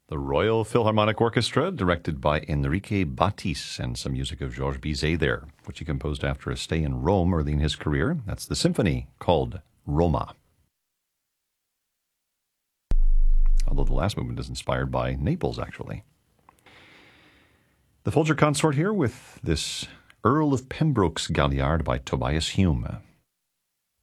The Royal Philharmonic Orchestra, directed by Enrique Batis, and some music of Georges Bizet there, which he composed after a stay in Rome early in his career. That's the symphony called Roma. Although the last movement is inspired by Naples, actually. The Folger Consort here with this Earl of Pembroke's Galliard by Tobias Hume.